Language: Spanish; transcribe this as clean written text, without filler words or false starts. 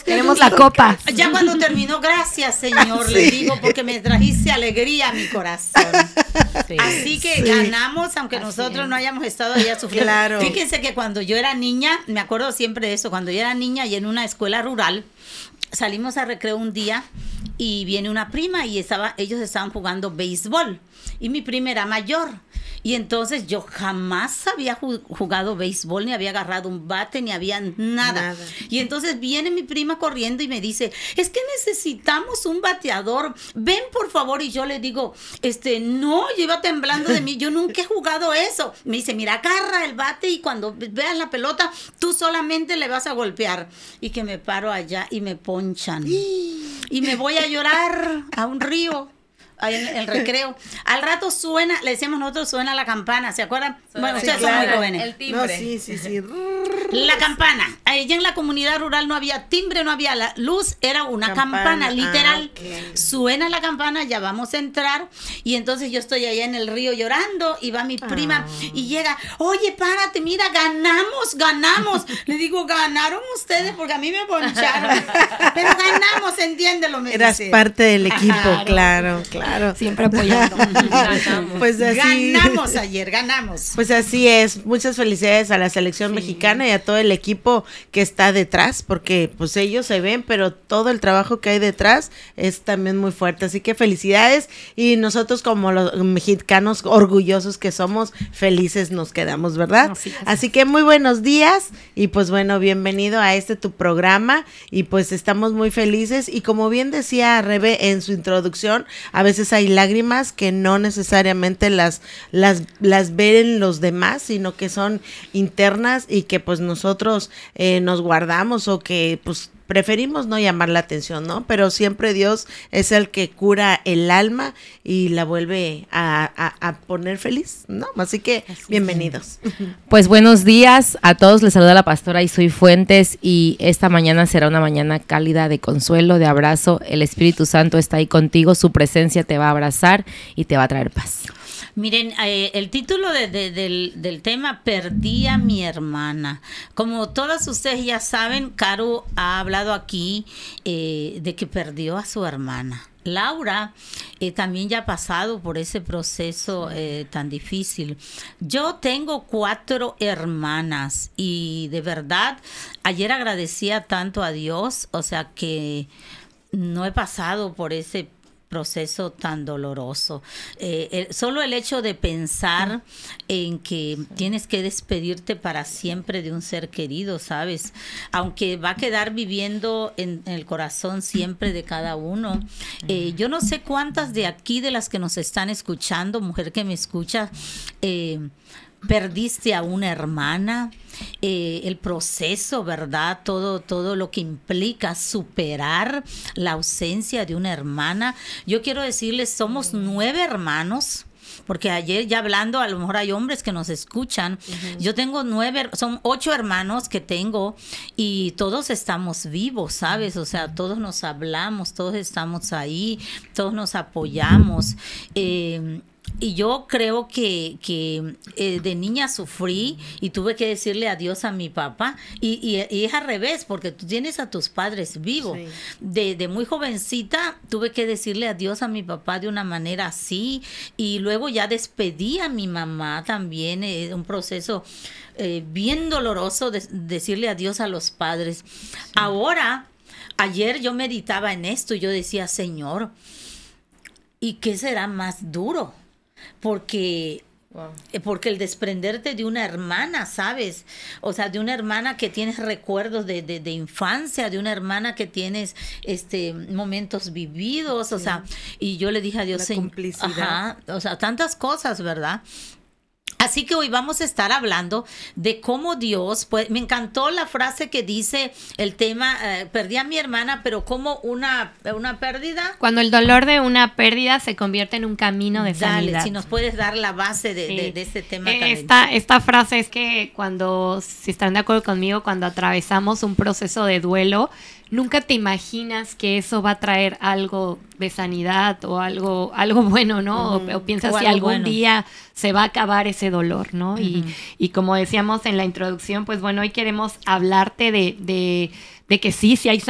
Queremos la copa. Ya cuando terminó, gracias, Señor, le digo, porque me trajiste alegría a mi corazón. Sí. Así que ganamos, aunque nosotros no hayamos estado allá sufriendo. Claro. Fíjense que cuando yo era niña, me acuerdo siempre de eso, cuando yo era niña y en una escuela rural, salimos a recreo un día y viene una prima y ellos estaban jugando béisbol y mi prima era mayor. Y entonces yo jamás había jugado béisbol, ni había agarrado un bate, ni había nada. Y entonces viene mi prima corriendo y me dice, es que necesitamos un bateador, ven por favor. Y yo le digo, no, yo iba temblando de mí, yo nunca he jugado eso. Me dice, mira, agarra el bate y cuando veas la pelota, tú solamente le vas a golpear. Y que me paro allá y me ponchan. Y me voy a llorar a un río. Ahí en el recreo. Al rato suena, le decíamos nosotros, suena la campana, ¿se acuerdan? Bueno, ustedes son muy jóvenes. El timbre. No, sí. La campana. Allá en la comunidad rural no había timbre, no había la luz, era una campana literal. Okay. Suena la campana, ya vamos a entrar. Y entonces yo estoy allá en el río llorando y va mi prima y llega, oye, párate, mira, ganamos. Le digo, ganaron ustedes porque a mí me poncharon. Pero ganamos, entiéndelo, me Eras dice. parte del equipo, claro. Siempre apoyando. Pues así. Ganamos ayer, ganamos. Pues así es. Muchas felicidades a la selección mexicana y a todo el equipo que está detrás, porque pues ellos se ven, pero todo el trabajo que hay detrás es también muy fuerte. Así que felicidades, y nosotros como los mexicanos orgullosos que somos, felices nos quedamos, ¿verdad? Así que muy buenos días y pues bueno, bienvenido a tu programa, y pues estamos muy felices, y como bien decía Rebe en su introducción, a veces hay lágrimas que no necesariamente las ven los demás, sino que son internas y que pues nosotros nos guardamos, o que pues preferimos no llamar la atención, ¿no? Pero siempre Dios es el que cura el alma y la vuelve a poner feliz, ¿no? Así que bienvenidos. Pues buenos días a todos, les saluda la pastora Isoy Fuentes, y esta mañana será una mañana cálida de consuelo, de abrazo. El Espíritu Santo está ahí contigo, su presencia te va a abrazar y te va a traer paz. Miren, el título del tema, perdí a mi hermana. Como todas ustedes ya saben, Caro ha hablado aquí de que perdió a su hermana. Laura también ya ha pasado por ese proceso tan difícil. Yo tengo 4 hermanas y de verdad ayer agradecía tanto a Dios, o sea que no he pasado por ese proceso tan doloroso. Solo el hecho de pensar en que tienes que despedirte para siempre de un ser querido, ¿sabes? Aunque va a quedar viviendo en el corazón siempre de cada uno. Yo no sé cuántas de aquí, de las que nos están escuchando, mujer que me escucha, perdiste a una hermana, el proceso, ¿verdad? Todo lo que implica superar la ausencia de una hermana. Yo quiero decirles, somos 9 hermanos. Porque ayer ya hablando, a lo mejor hay hombres que nos escuchan. Yo tengo 8 hermanos que tengo, y todos estamos vivos, ¿sabes? O sea, todos nos hablamos, todos estamos ahí, todos nos apoyamos. Y yo creo que de niña sufrí y tuve que decirle adiós a mi papá. Y es al revés, porque tú tienes a tus padres vivos. Sí. De muy jovencita tuve que decirle adiós a mi papá de una manera así. Y luego ya despedí a mi mamá también. Un proceso bien doloroso de decirle adiós a los padres. Sí. Ahora, ayer yo meditaba en esto y yo decía, Señor, ¿y qué será más duro? Porque el desprenderte de una hermana, ¿sabes? O sea, de una hermana que tienes recuerdos de infancia, de una hermana que tienes momentos vividos, sí. O sea, y yo le dije a Dios, la complicidad. O sea, tantas cosas, ¿verdad? Así que hoy vamos a estar hablando de cómo Dios, pues me encantó la frase que dice el tema, perdí a mi hermana, pero como una pérdida. Cuando el dolor de una pérdida se convierte en un camino de sanidad. Dale, si nos puedes dar la base de este tema también. Esta frase es que si están de acuerdo conmigo, cuando atravesamos un proceso de duelo, nunca te imaginas que eso va a traer algo de sanidad o algo bueno, ¿no? O piensas si algún día se va a acabar ese dolor, ¿no? Y como decíamos en la introducción, pues bueno, hoy queremos hablarte de que sí hay